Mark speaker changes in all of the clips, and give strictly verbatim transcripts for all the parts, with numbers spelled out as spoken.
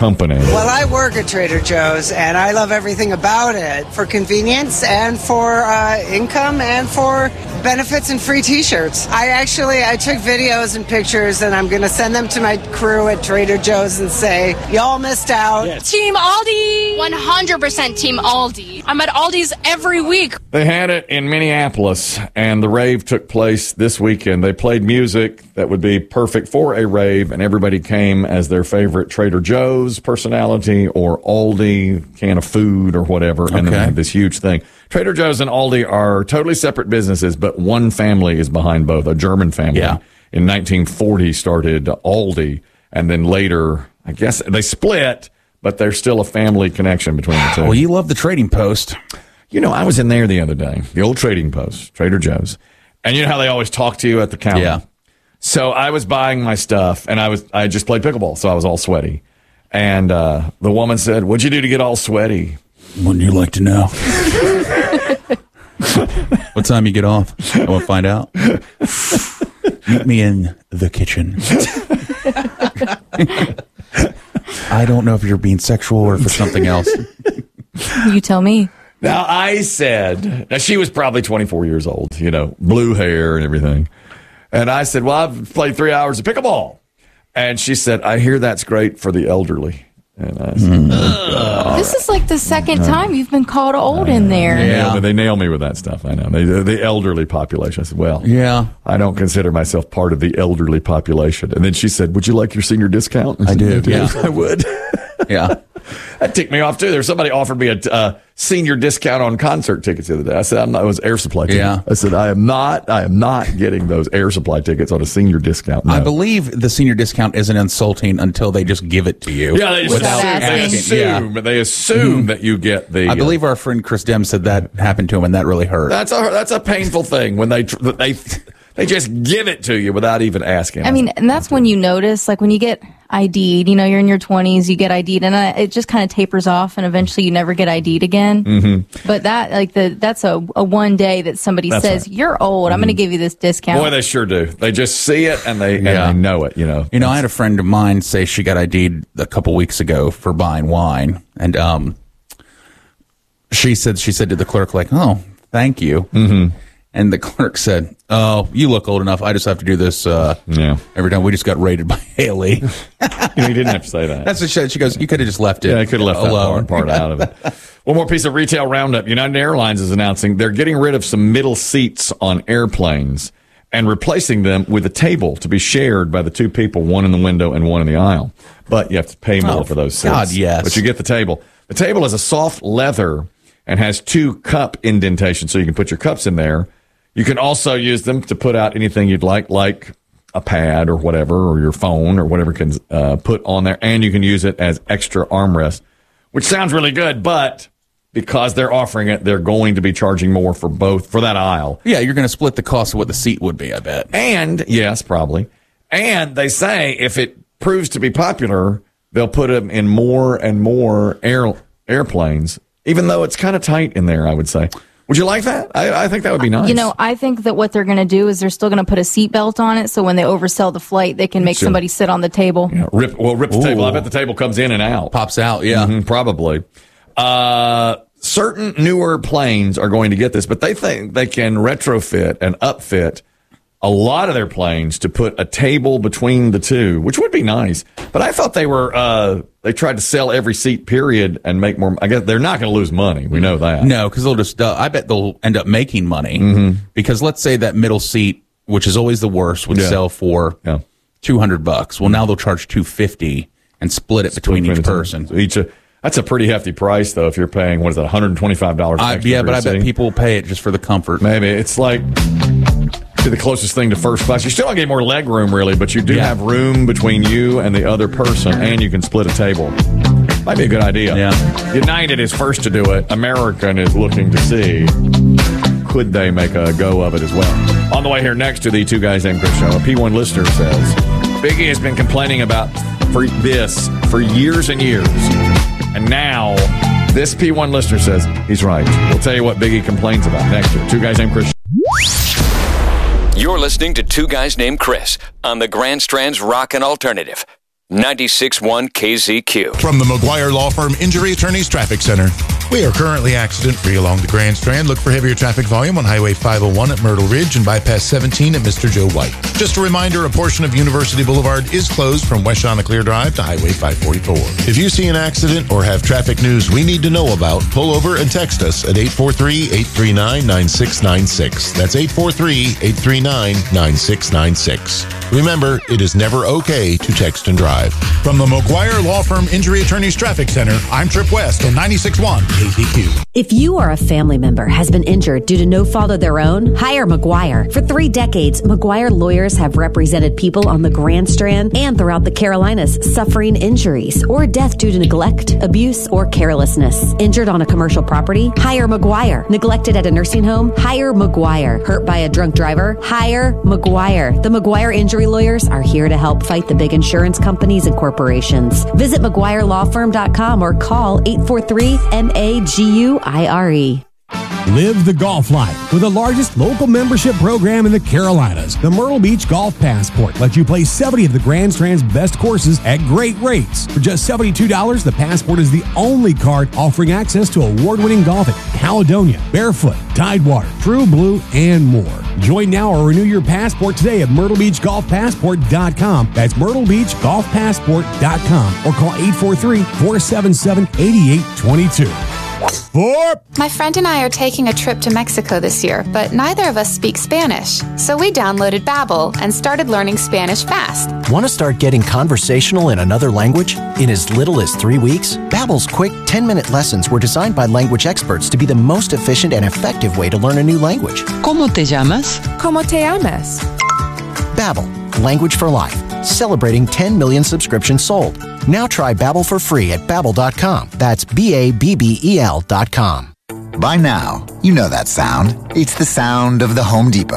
Speaker 1: company.
Speaker 2: Well, I work at Trader Joe's, and I love everything about it for convenience and for uh, income and for benefits and free T-shirts. I actually, I took videos and pictures, and I'm going to send them to my crew at Trader Joe's and say, y'all missed out.
Speaker 3: Yes. Team Aldi! one hundred percent Team Aldi. I'm at Aldi's every week.
Speaker 1: They had it in Minneapolis, and the rave took place this weekend. They played music that would be perfect for a rave, and everybody came as their favorite Trader Joe's personality or Aldi can of food or whatever, and
Speaker 4: Okay.
Speaker 1: then they had this huge thing. Trader Joe's and Aldi are totally separate businesses, but one family is behind both, a German family.
Speaker 4: Yeah.
Speaker 1: In nineteen forty started Aldi, and then later, I guess, they split, but there's still a family connection between the two.
Speaker 4: Well, you love the Trading Post.
Speaker 1: You know, I was in there the other day, the old Trading Post, Trader Joe's. And you know how they always talk to you at the counter?
Speaker 4: Yeah.
Speaker 1: So I was buying my stuff, and I was I just played pickleball, so I was all sweaty. And uh, the woman said, "What'd you do to get all sweaty?"
Speaker 4: Wouldn't you like to know? What time you get off? I want to find out. Meet me in the kitchen. I don't know if you're being sexual or for something else.
Speaker 5: You tell me.
Speaker 1: Now, I said, now she was probably twenty-four years old, you know, blue hair and everything. And I said, well, I've played three hours of pickleball. And she said, I hear that's great for the elderly. And I said,
Speaker 4: Mm.
Speaker 1: oh,
Speaker 5: This is like the second time you've been called old in there.
Speaker 1: They nail,
Speaker 4: Yeah.
Speaker 1: me, they nail me with that stuff. I know. They, the elderly population. I said, well,
Speaker 4: Yeah.
Speaker 1: I don't consider myself part of the elderly population. And then she said, would you like your senior discount?
Speaker 4: I
Speaker 1: said,
Speaker 4: do, yeah.
Speaker 1: I would.
Speaker 4: Yeah.
Speaker 1: That ticked me off, too. There's somebody offered me a uh, senior discount on concert tickets the other day. I said, I'm not, it was air supply tickets.
Speaker 4: Yeah.
Speaker 1: I said, I am not, I am not getting those air supply tickets on a senior discount. No.
Speaker 4: I believe the senior discount isn't insulting until they just give it to you.
Speaker 1: Yeah, they just
Speaker 5: Without
Speaker 1: assume, they
Speaker 5: asking.
Speaker 1: assume,
Speaker 4: Yeah.
Speaker 1: they assume that you get the.
Speaker 4: I believe our friend Chris Dem said that happened to him, and that really hurt.
Speaker 1: That's a that's a painful thing when they tr- they they just give it to you without even asking.
Speaker 5: I mean, and that's when you notice, like when you get I D'd, you know, you're in your twenties, you get I D'd, and uh, it just kind of tapers off, and eventually you never get I D'd again. Mm-hmm. But that, like, the that's a, a one day that somebody
Speaker 1: That's
Speaker 5: says,
Speaker 1: right.
Speaker 5: you're old, I'm going to give you this discount.
Speaker 1: boy, they sure do. They just see it and they
Speaker 4: Yeah.
Speaker 1: and they know it. You know.
Speaker 4: You know, I had a friend of mine say she got I D'd a couple weeks ago for buying wine, and um, she said she said to the clerk, like, "Oh, thank you," mm-hmm. and the clerk said, "Oh, you look old enough. I just have to do this uh,
Speaker 1: Yeah.
Speaker 4: every time. We just got rated by Haley."
Speaker 1: You know, you didn't have to say that.
Speaker 4: That's what she said. She goes, "You could have just left it.
Speaker 1: Yeah, I could have left
Speaker 4: alone."
Speaker 1: that part, part out of it. One more piece of retail roundup. United Airlines is announcing they're getting rid of some middle seats on airplanes and replacing them with a table to be shared by the two people, one in the window and one in the aisle. But you have to pay more
Speaker 4: Oh,
Speaker 1: for those seats.
Speaker 4: God, yes.
Speaker 1: But you get the table. The table is a soft leather and has two cup indentations, so you can put your cups in there. You can also use them to put out anything you'd like, like a pad or whatever, or your phone or whatever can uh, put on there. And you can use it as extra armrest, which sounds really good, but because they're offering it, they're going to be charging more for both, for that aisle.
Speaker 4: Yeah, you're going to split the cost of what the seat would be, I bet.
Speaker 1: And, yes, probably. And they say if it proves to be popular, they'll put them in more and more air, airplanes, even though it's kind of tight in there, I would say. Would you like that? I, I think that would be nice.
Speaker 5: You know, I think that what they're going to do is they're still going to put a seatbelt on it, so when they oversell the flight, they can make
Speaker 1: Sure.
Speaker 5: somebody sit on the table.
Speaker 1: Yeah, rip, well, rip the
Speaker 4: Ooh.
Speaker 1: table. I bet the table comes in and out.
Speaker 4: Pops out, yeah.
Speaker 1: Mhm, probably. Uh, certain newer planes are going to get this, but they think they can retrofit and upfit a lot of their planes to put a table between the two, which would be nice. But I thought they were, uh, they tried to sell every seat period and make more. I guess they're not going to lose money. We know that.
Speaker 4: No, because they'll just, uh, I bet they'll end up making money. Because let's say that middle seat, which is always the worst, would
Speaker 1: Yeah.
Speaker 4: sell for
Speaker 1: Yeah.
Speaker 4: two hundred bucks. Well, now they'll charge two fifty and split it between
Speaker 1: Between
Speaker 4: each
Speaker 1: the two.
Speaker 4: person.
Speaker 1: So each, uh, that's a pretty hefty price, though, if you're paying, what is that, one hundred twenty-five dollars
Speaker 4: I,
Speaker 1: extra
Speaker 4: yeah,
Speaker 1: for
Speaker 4: but
Speaker 1: your
Speaker 4: I bet
Speaker 1: seating?
Speaker 4: people will pay it just for the comfort.
Speaker 1: Maybe. It's like to the closest thing to first class. You still don't get more leg room, really, but you do
Speaker 4: Yeah.
Speaker 1: have room between you and the other person, and you can split a table. Might be a good idea.
Speaker 4: Yeah.
Speaker 1: United is first to do it. American is looking to see could they make a go of it as well. On the way here next to the Two Guys Named Chris show, a P one listener says Biggie has been complaining about for this for years and years, and now this P one listener says he's right. We'll tell you what Biggie complains about next to Two Guys Named Chris.
Speaker 6: You're listening to Two Guys Named Chris on the Grand Strand's Rockin' Alternative. ninety-six point one K Z Q.
Speaker 7: From the McGuire Law Firm Injury Attorneys Traffic Center. We are currently accident-free along the Grand Strand. Look for heavier traffic volume on Highway five oh one at Myrtle Ridge and Bypass seventeen at Mister Joe White. Just a reminder, a portion of University Boulevard is closed from West Chanticleer Drive to Highway five forty-four. If you see an accident or have traffic news we need to know about, pull over and text us at eight four three, eight three nine, nine six nine six. That's eight four three, eight three nine, nine six nine six. Remember, it is never okay to text and drive. From the McGuire Law Firm Injury Attorneys Traffic Center, I'm Trip West on ninety-six point one K Z Q.
Speaker 8: If you or a family member has been injured due to no fault of their own, hire McGuire. For three decades, McGuire lawyers have represented people on the Grand Strand and throughout the Carolinas suffering injuries or death due to neglect, abuse, or carelessness. Injured on a commercial property? Hire McGuire. Neglected at a nursing home? Hire McGuire. Hurt by a drunk driver? Hire McGuire. The McGuire Injury Lawyers are here to help fight the big insurance companies and corporations. Visit McGuire Law Firm dot com or call eight four three, M A G U I R E.
Speaker 9: Live the golf life with the largest local membership program in the Carolinas. The Myrtle Beach Golf Passport lets you play seventy of the Grand Strand's best courses at great rates. For just seventy-two dollars, the Passport is the only card offering access to award-winning golf at Caledonia, Barefoot, Tidewater, True Blue, and more. Join now or renew your passport today at Myrtle Beach Golf Passport dot com. That's Myrtle Beach Golf Passport dot com or call eight four three, four seven seven, eight eight two two. Four.
Speaker 10: My friend and I are taking a trip to Mexico this year, but neither of us speak Spanish. So we downloaded Babbel and started learning Spanish fast.
Speaker 11: Want to start getting conversational in another language in as little as three weeks? Babbel's quick ten-minute lessons were designed by language experts to be the most efficient and effective way to learn a new language.
Speaker 12: ¿Cómo te llamas?
Speaker 13: ¿Cómo te llamas?
Speaker 11: Babbel, language for life. Celebrating ten million subscriptions sold. Now try Babbel for free at babbel dot com. That's B A B B E L dot com.
Speaker 14: By now, you know that sound. It's the sound of the Home Depot.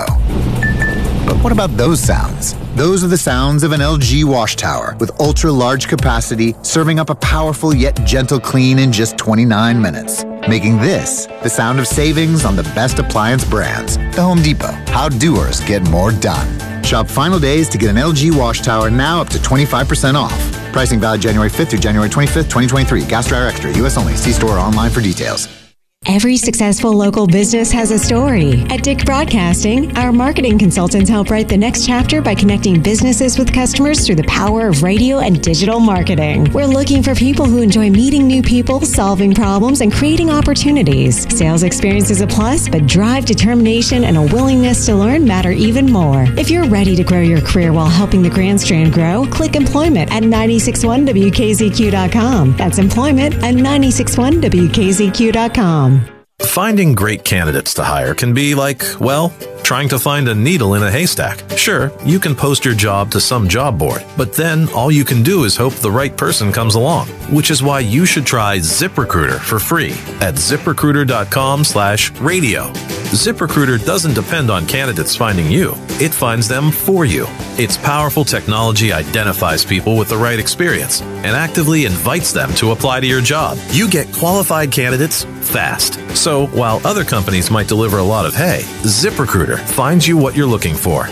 Speaker 14: But what about those sounds? Those are the sounds of an L G wash tower with ultra-large capacity, serving up a powerful yet gentle clean in just twenty-nine minutes. Making this the sound of savings on the best appliance brands. The Home Depot. How doers get more done. Shop final days to get an L G wash tower now up to twenty-five percent off. Pricing valid January fifth through January twenty-fifth, twenty twenty-three. Gas Dryer Extra. U S only. See store or online for details.
Speaker 15: Every successful local business has a story. At Dick Broadcasting, our marketing consultants help write the next chapter by connecting businesses with customers through the power of radio and digital marketing. We're looking for people who enjoy meeting new people, solving problems, and creating opportunities. Sales experience is a plus, but drive, determination, and a willingness to learn matter even more. If you're ready to grow your career while helping the Grand Strand grow, click employment at nine six one W K Z Q dot com. That's employment at nine six one W K Z Q dot com.
Speaker 16: Finding great candidates to hire can be like, well, trying to find a needle in a haystack. Sure, you can post your job to some job board, but then all you can do is hope the right person comes along, which is why you should try ZipRecruiter for free at ZipRecruiter.com slash radio. ZipRecruiter doesn't depend on candidates finding you. It finds them for you. Its powerful technology identifies people with the right experience and actively invites them to apply to your job. You get qualified candidates fast. So while other companies might deliver a lot of hay, ZipRecruiter finds you what you're looking for.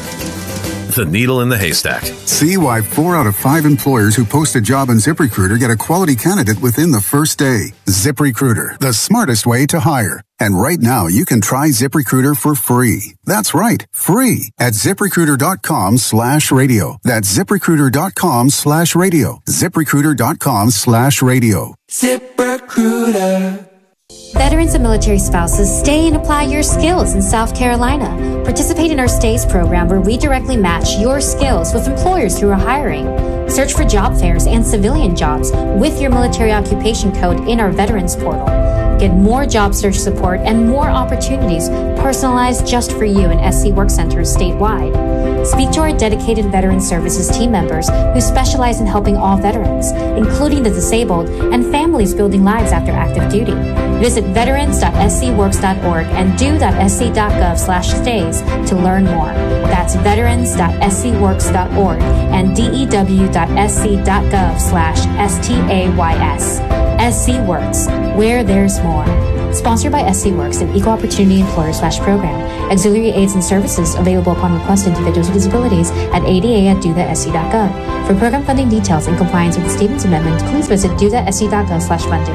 Speaker 16: The needle in the haystack.
Speaker 17: See why four out of five employers who post a job on ZipRecruiter get a quality candidate within the first day. ZipRecruiter, the smartest way to hire. And right now, you can try ZipRecruiter for free. That's right, free at ZipRecruiter.com slash radio. That's ZipRecruiter.com slash radio. ZipRecruiter.com slash radio.
Speaker 18: ZipRecruiter. Veterans and military spouses, stay and apply your skills in South Carolina. Participate in our STAYS program where we directly match your skills with employers who are hiring. Search for job fairs and civilian jobs with your military occupation code in our Veterans portal. Get more job search support and more opportunities personalized just for you in S C Work Centers statewide. Speak to our dedicated Veteran Services team members who specialize in helping all veterans, including the disabled and families building lives after active duty. Visit veterans dot s c works dot org and do dot s c dot gov slash stays to learn more. That's veterans dot s c works dot org and d e w dot s c dot gov slash s t a y s. S C Works, where there's more. Sponsored by S C Works, an equal opportunity employer slash program. Auxiliary aids and services available upon request to individuals with disabilities at A D A at do dot s c dot gov. For program funding details and compliance with the Stevens Amendment, please visit do that s c dot gov slash funding.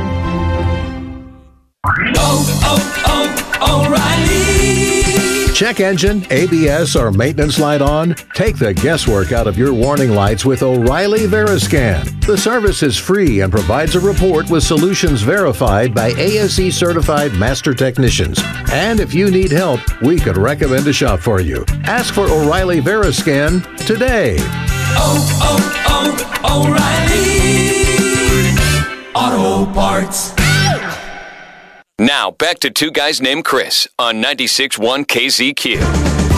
Speaker 12: Oh, oh, O'Reilly!
Speaker 13: Check engine, A B S, or maintenance light on? Take the guesswork out of your warning lights with O'Reilly Veriscan. The service is free and provides a report with solutions verified by A S E certified master technicians. And if you need help, we could recommend a shop for you. Ask for O'Reilly Veriscan today.
Speaker 12: Oh, oh, oh, O'Reilly! Auto Parts.
Speaker 6: Now, back to Two Guys Named Chris on ninety-six point one K Z Q.